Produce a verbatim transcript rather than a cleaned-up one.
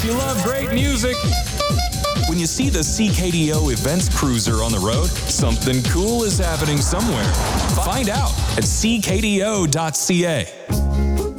you love great music. When you see the C K D O Events Cruiser on the road, something cool is happening somewhere. Find out at c k d o dot c a.